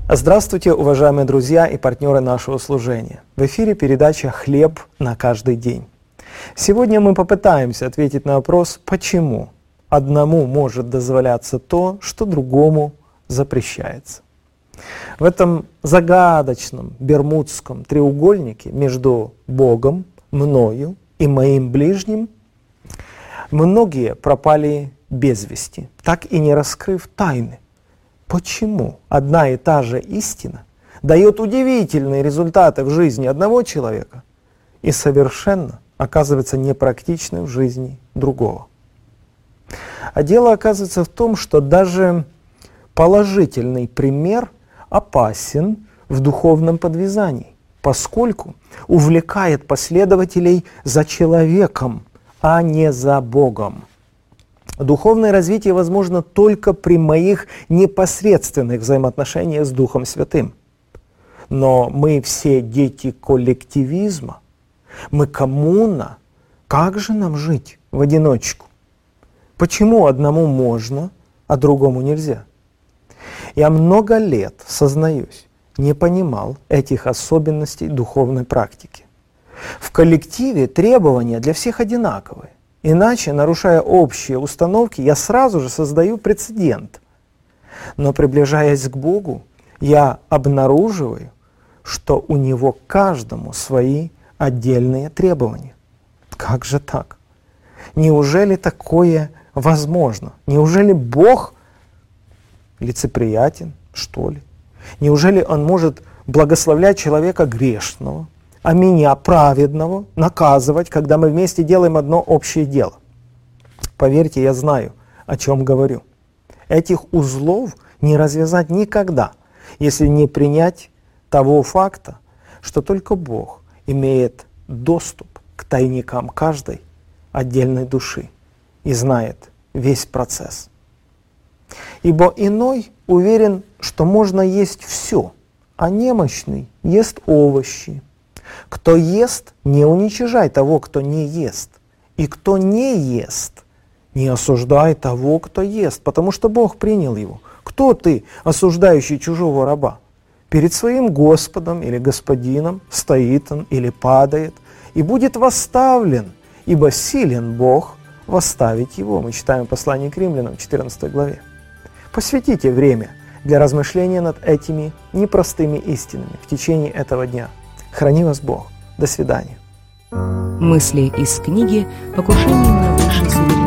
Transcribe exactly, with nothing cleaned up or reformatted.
Здравствуйте, уважаемые друзья и партнеры нашего служения. В эфире передача «Хлеб на каждый день». Сегодня мы попытаемся ответить на вопрос, почему одному может дозволяться то, что другому запрещается. В этом загадочном бермудском треугольнике между Богом, мною и моим ближним многие пропали без вести, так и не раскрыв тайны. Почему одна и та же истина дает удивительные результаты в жизни одного человека и совершенно оказывается непрактичной в жизни другого? А дело оказывается в том, что даже положительный пример опасен в духовном подвязании, поскольку увлекает последователей за человеком, а не за Богом. Духовное развитие возможно только при моих непосредственных взаимоотношениях с Духом Святым. Но мы все дети коллективизма, мы коммуна. Как же нам жить в одиночку? Почему одному можно, а другому нельзя? Я много лет, сознаюсь, не понимал этих особенностей духовной практики. В коллективе требования для всех одинаковые. Иначе, нарушая общие установки, я сразу же создаю прецедент. Но приближаясь к Богу, я обнаруживаю, что у Него каждому свои отдельные требования. Как же так? Неужели такое возможно? Неужели Бог лицеприятен, что ли? Неужели Он может благословлять человека грешного, а меня, праведного, наказывать, когда мы вместе делаем одно общее дело? Поверьте, я знаю, о чем говорю. Этих узлов не развязать никогда, если не принять того факта, что только Бог имеет доступ к тайникам каждой отдельной души и знает весь процесс. Ибо иной уверен, что можно есть все, а немощный ест овощи. Кто ест, не уничижай того, кто не ест. И кто не ест, не осуждай того, кто ест, потому что Бог принял его. Кто ты, осуждающий чужого раба? Перед своим Господом или Господином стоит он или падает, и будет восставлен, ибо силен Бог восставить его. Мы читаем послание к Римлянам в четырнадцатой главе. Посвятите время для размышления над этими непростыми истинами в течение этого дня. Храни вас Бог. До свидания. Мысли из книги «Покушение на высший суверенитет».